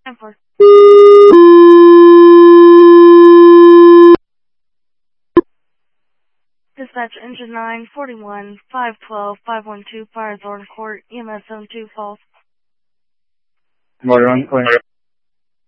10-4. Dispatch engine 9, 41, 512, 512, Fire Thorn Court, EMS Zone 2, Falls. 41,